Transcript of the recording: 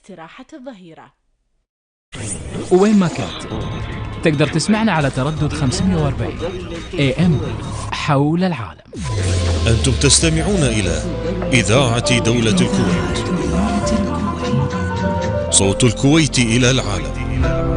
استراحة الظهيرة. وين ما كنت تقدر تسمعنا على تردد 540 AM حول العالم. أنتم تستمعون إلى إذاعة دولة الكويت، صوت الكويت إلى العالم.